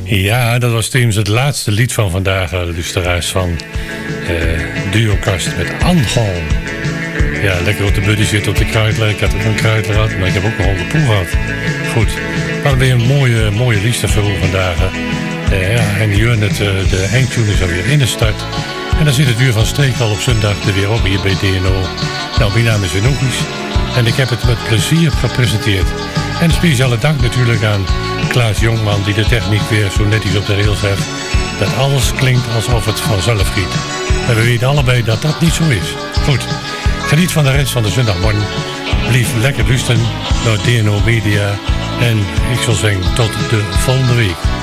Ja, dat was tevens het laatste lied van vandaag, luisteraars, van Duocast met Angon. Ja, lekker op de buddy zitten op de kruidler. Ik had ook een kruidler gehad, maar ik heb ook nog een poel gehad. Goed, maar weer een mooie liefde voor vandaag. En hier net de eindtune is alweer in de start. En dan zit het uur van Streek al op zondag er weer op hier bij DNO. Nou, mijn naam is Anoukis en ik heb het met plezier gepresenteerd. En speciale dank natuurlijk aan Klaas Jongman die de techniek weer zo netjes op de rails heeft. Dat alles klinkt alsof het vanzelf giet. En we weten allebei dat dat niet zo is. Goed, geniet van de rest van de zondagmorgen. Blijf lekker luisteren naar DNO Media. En ik zal zeggen tot de volgende week.